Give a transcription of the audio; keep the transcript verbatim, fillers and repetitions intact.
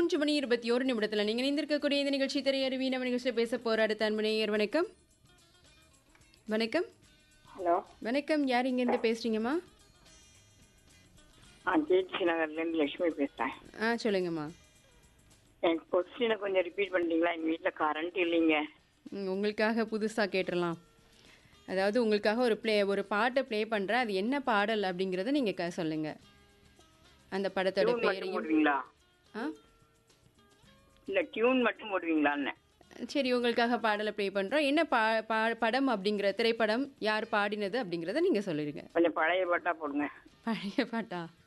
மூன்று மணி இருபத்தி ஒரு நிமிடத்தில் நீங்கள் இணைந்திருக்கக்கூடிய இந்த நிகழ்ச்சி திரையருவி நம்ம நிகழ்ச்சியில் பேச போகிற அடுத்த அன்பனையர் வணக்கம். வணக்கம். ஹலோ வணக்கம். யார் இங்கேருந்து பேசுகிறீங்கம்மா? ஆ ஜேடிசி நகர்லேருந்து லட்சுமி பேசுகிறேன். ஆ சொல்லுங்கம்மா. என் கொஸ்டினை கொஞ்சம் ரிப்பீட் பண்ணுறீங்களா? எங்கள் வீட்டில் கரண்ட் இல்லைங்க. ம், உங்களுக்காக புதுசாக கேட்டுடலாம். அதாவது உங்களுக்காக ஒரு ப்ளே ஒரு பாட்டை ப்ளே பண்ணுறேன். அது என்ன பாடல் அப்படிங்கிறத நீங்கள் க சொல்லுங்கள். அந்த படத்தோட டியூன் மட்டும் பேரையும். போடுவீங்களா? ஆ இல்லை டியூன் மட்டும் போடுவீங்களான்னு. சரி, உங்களுக்காக பாடலை ப்ளே பண்ணுறோம். என்ன பா பா படம் அப்படிங்கிற திரைப்படம் யார் பாடினது அப்படிங்கிறத நீங்கள் சொல்லிடுங்க. கொஞ்சம் பழைய பாட்டாக போடுங்க. பழைய பாட்டா?